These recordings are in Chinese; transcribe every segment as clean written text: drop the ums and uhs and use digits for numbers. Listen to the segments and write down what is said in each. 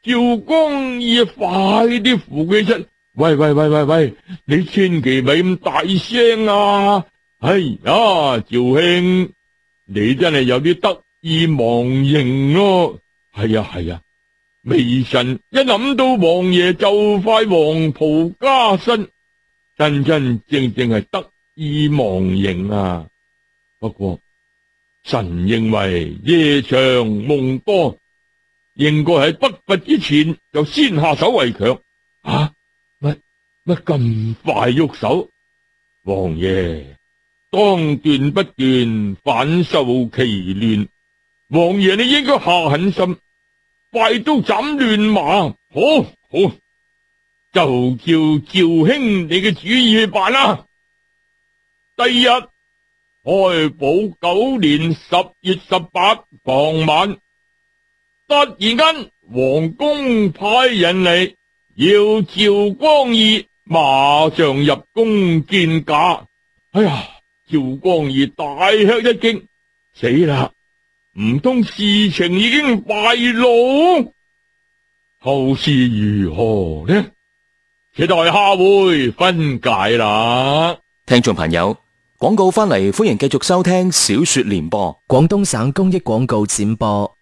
趙光義快啲扶佢出。喂，你千祈咪咁大聲啊！哎呀，趙兄，你真係有啲得意忘形咯。係啊，微臣一諗到王爺就快黃袍加身，真正係得意忘形啊。不過臣認為夜長夢多，應該喺北伐之前就先下手為強。乜咁快喐手？王爺當斷不斷，反受其亂。王爺你應該下狠心，快刀斬亂麻。好，就叫趙兄你嘅主意去辦啦。第二日開寶9年10月18傍晚，突然間皇宮派人嚟，要趙光義馬上入宮見駕。哎呀，趙光義大吃一驚，死啦！唔通事情已經敗露？後事如何呢？期待下回分解啦。 聽眾朋友，廣告翻嚟，歡迎繼續收聽小說聯播， 廣東省公益廣告展播。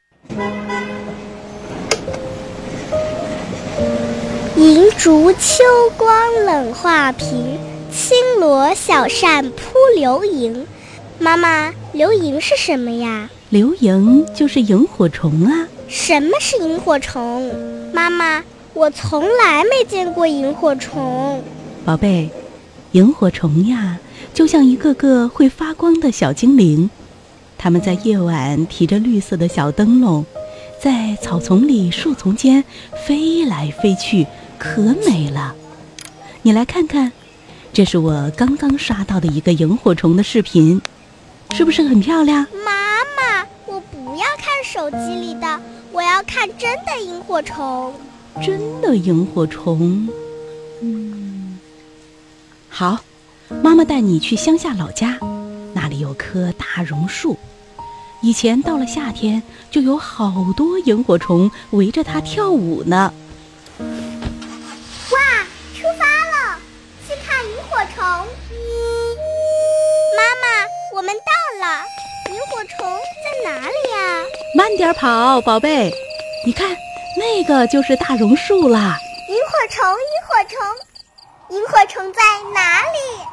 銀燭秋光冷畫屏，青羅小扇撲流螢。媽媽，流螢是什麼呀？ 流螢就是螢火蟲啊。 什麼是螢火蟲？媽媽，我從來沒見過螢火蟲。 寶貝，螢火蟲呀，就像一個個會發光的小精靈，它們在夜晚提着綠色的小燈籠，在草叢裡樹叢間飛來飛去，可美了。你來看看，這是我剛剛刷到的一個螢火蟲的視頻，是不是很漂亮？ 媽媽，我不要看手機裡的，我要看真的螢火蟲。 真的螢火蟲？好，媽媽帶你去鄉下老家，那裡有棵大榕樹，以前到了夏天就有好多螢火蟲圍着它跳舞呢。 哇，出發了，去看螢火蟲。媽媽，我們到了，螢火蟲在哪裡呀？ 慢點跑，寶貝，你看那個就是大榕樹啦。 螢火蟲，螢火蟲在哪裡？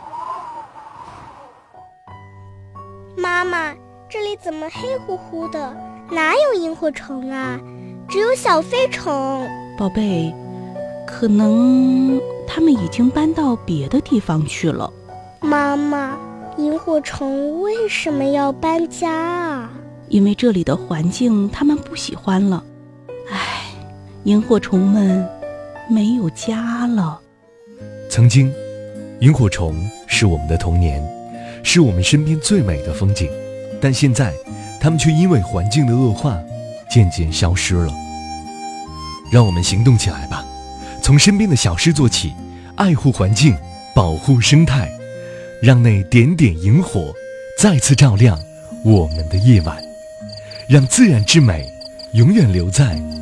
媽媽，這裡怎麼黑乎乎的？哪有螢火蟲啊？只有小飛蟲。 寶貝，可能他們已經搬到別的地方去了。 媽媽，螢火蟲為什麼要搬家啊？ 因為這裡的環境他們不喜歡了。唉，螢火蟲們沒有家了。 曾經，螢火蟲是我們的童年，是我們身邊最美的風景，但現在它們卻因為環境的惡化漸漸消失了。讓我們行動起來吧，從身邊的小事做起，愛護環境，保護生態，讓那點點螢火再次照亮我們的夜晚，讓自然之美永遠留在